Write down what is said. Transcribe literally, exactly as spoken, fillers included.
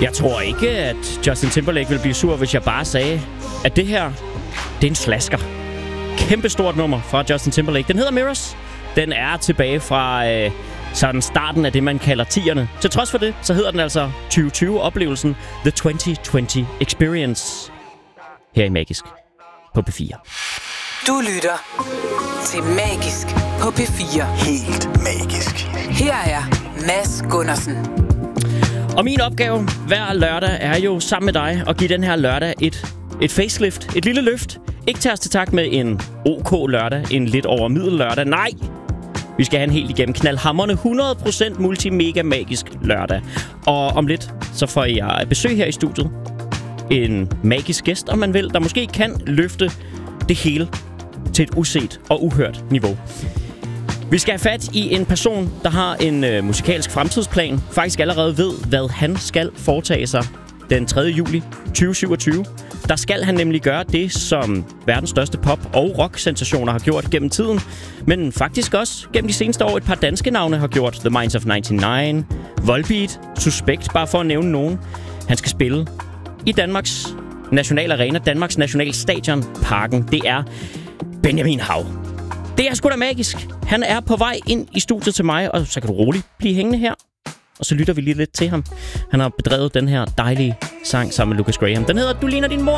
Jeg tror ikke, at Justin Timberlake ville blive sur, hvis jeg bare sagde, at det her, det er en slasker. Kæmpestort nummer fra Justin Timberlake. Den hedder Mirrors. Den er tilbage fra øh, sådan starten af det, man kalder tierne. Til trods for det, så hedder den altså tyve tyve-oplevelsen The tyve tyve Experience. Her i Magisk på P fire. Du lytter til Magisk på P fire. Helt magisk. Her er Mads Gundersen. Og min opgave hver lørdag er jo sammen med dig at give den her lørdag et, et facelift, et lille løft. Ikke tage os til takt med en OK lørdag, en lidt over middel lørdag. Nej, vi skal have en helt igennem knaldhamrende hundrede procent multimega magisk lørdag. Og om lidt, så får jeg besøg her i studiet. En magisk gæst, om man vil, der måske kan løfte det hele til et uset og uhørt niveau. Vi skal have fat i en person, der har en øh, musikalsk fremtidsplan. Faktisk allerede ved, hvad han skal foretage sig den tredje juli tyve syvogtyve. Der skal han nemlig gøre det, som verdens største pop- og rock-sensationer har gjort gennem tiden. Men faktisk også gennem de seneste år et par danske navne har gjort. The Minds of nioghalvfems, Volbeat, Suspekt, bare for at nævne nogen. Han skal spille i Danmarks nationalarena, Danmarks nationalstadion, Parken. Det er Benjamin Hav. Det er sgu da magisk. Han er på vej ind i studiet til mig, og så kan du roligt blive hængende her. Og så lytter vi lige lidt til ham. Han har bedrevet den her dejlige sang sammen med Lucas Graham. Den hedder Du ligner din mor.